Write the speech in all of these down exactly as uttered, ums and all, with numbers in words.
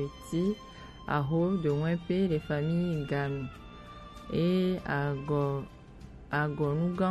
Haïti, à Ho de Wempe, les familles Ganou. Et à, Go, à Gonougan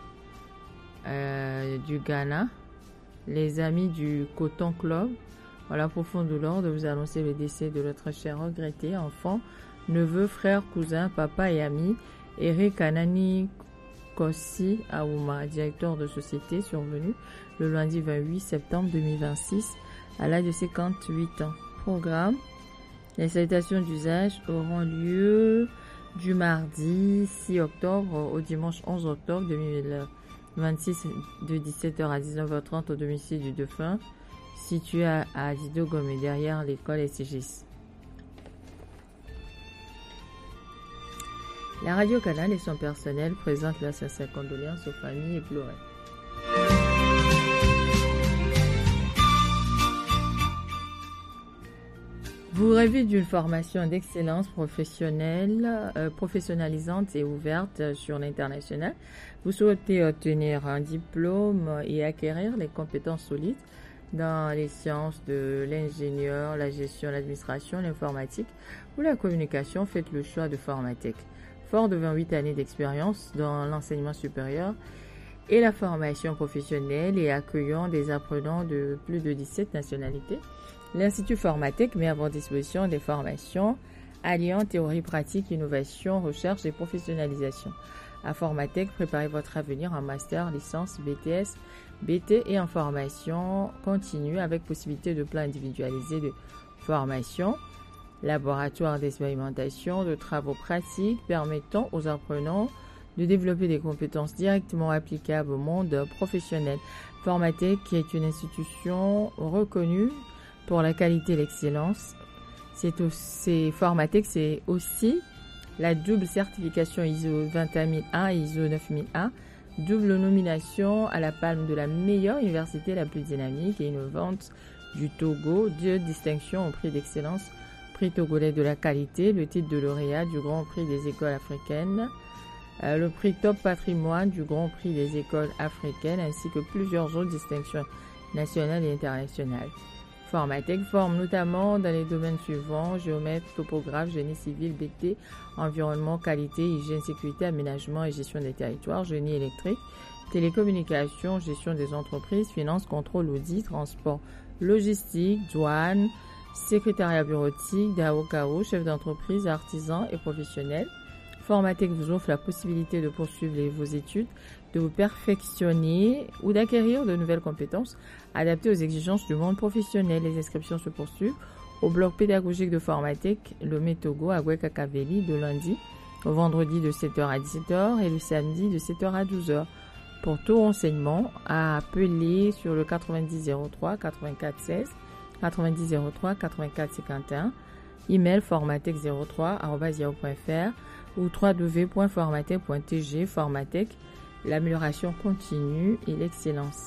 euh, du Ghana, les amis du Coton Club ont la profonde douleur de vous annoncer le décès de notre cher regretté enfant, neveu, frère, cousin, papa et ami, Eric Anani Kossi Aouma, directeur de société, survenu le lundi vingt-huit septembre deux mille vingt-six à l'âge de cinquante-huit ans. Programme. Les salutations d'usage auront lieu du mardi six octobre au dimanche onze octobre deux mille vingt-six de dix-sept heures à dix-neuf heures trente au domicile du défunt, situé à, à Dido Gomé, derrière l'école S C G S. La Radio Canal et son personnel présentent leurs sincères condoléances aux familles éplorées. Vous rêvez d'une formation d'excellence professionnelle, euh, professionnalisante et ouverte sur l'international. Vous souhaitez obtenir un diplôme et acquérir les compétences solides dans les sciences de l'ingénieur, la gestion, l'administration, l'informatique ou la communication. Faites le choix de Formatec. Fort de vingt-huit années d'expérience dans l'enseignement supérieur et la formation professionnelle et accueillant des apprenants de plus de dix-sept nationalités, l'Institut Formatec met à votre disposition des formations alliant théorie pratique, innovation, recherche et professionnalisation. À Formatec, préparez votre avenir en master, licence, B T S, B T et en formation continue avec possibilité de plan individualisé de formation, laboratoire d'expérimentation, de travaux pratiques permettant aux apprenants de développer des compétences directement applicables au monde professionnel. Formatec est une institution reconnue pour la qualité et l'excellence. C'est aussi, Formatec, c'est aussi la double certification I S O vingt et un mille un et I S O neuf mille un, double nomination à la palme de la meilleure université la plus dynamique et innovante du Togo, deux distinctions au prix d'excellence, prix togolais de la qualité, le titre de lauréat du Grand Prix des écoles africaines, euh, le prix Top Patrimoine du Grand Prix des écoles africaines, ainsi que plusieurs autres distinctions nationales et internationales. Formatec forme notamment dans les domaines suivants: géomètre, topographe, génie civil, B T, environnement, qualité, hygiène, sécurité, aménagement et gestion des territoires, génie électrique, télécommunications, gestion des entreprises, finance, contrôle, audit, transport, logistique, douane, secrétariat bureautique, D A O K O, chef d'entreprise, artisan et professionnel. Formatec vous offre la possibilité de poursuivre les, vos études, de vous perfectionner ou d'acquérir de nouvelles compétences adaptées aux exigences du monde professionnel. Les inscriptions se poursuivent au bloc pédagogique de Formatec, le Métogo à Gwekakaveli, de lundi au vendredi de sept heures à dix-sept heures et le samedi de sept heures à douze heures. Pour tout renseignement, à appeler sur le quatre-vingt-dix zéro trois quatre-vingt-quatre seize, quatre-vingt-dix zéro trois quatre-vingt-quatre cinquante et un, email formatec zéro trois arobase yahoo point fr ou w w w point formatec point t g. Formatec, l'amélioration continue et l'excellence.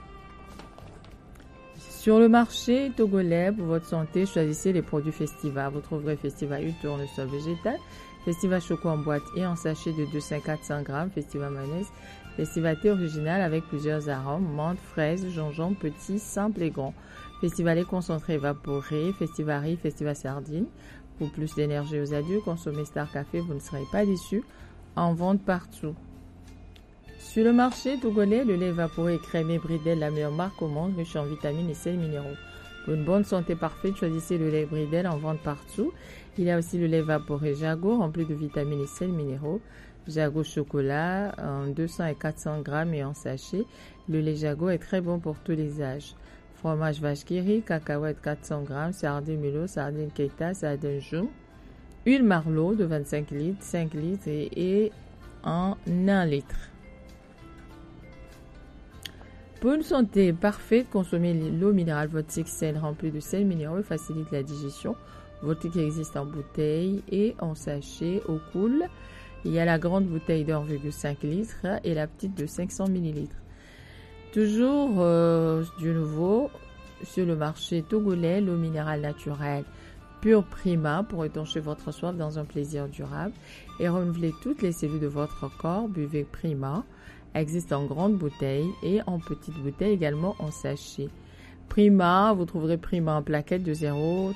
Sur le marché togolais, pour votre santé, choisissez les produits Festiva. Vous trouverez Festiva huile tournesol végétal, Festiva choco en boîte et en sachet de deux cents à quatre cents grammes, Festiva mayonnaise, Festiva thé original avec plusieurs arômes, menthe, fraise, gingembre, petit, simple et grand. Festiva lait concentré évaporé, Festiva riz, Festiva sardine. Pour plus d'énergie aux adieux, consommez Star Café, vous ne serez pas déçus. En vente partout. Sur le marché togolais, le lait évaporé et crémé Bridel, la meilleure marque au monde, riche en vitamines et sels minéraux. Pour une bonne santé parfaite, choisissez le lait Bridel, en vente partout. Il y a aussi le lait évaporé Jago, rempli de vitamines et sels minéraux. Jago chocolat, en deux cents et quatre cents grammes et en sachet. Le lait Jago est très bon pour tous les âges. Fromage vache qui rit, cacahuètes quatre cents grammes, sardines Milo, sardines Keita, sardines Joum, huile Marlot de vingt-cinq litres, cinq litres et, et en un litre. Pour une santé parfaite, consommez l'eau minérale Votique Sel remplie de sels minéraux facilite la digestion. Votique existe en bouteille et en sachet eau cool. Il y a la grande bouteille de un virgule cinq litres et la petite de cinq cents millilitres. Toujours euh, du nouveau sur le marché togolais, l'eau minérale naturelle Pure Prima pour étancher votre soif dans un plaisir durable et renouveler toutes les cellules de votre corps. Buvez Prima. Existe en grande bouteille et en petite bouteille, également en sachet. Prima, vous trouverez Prima en plaquette de zéro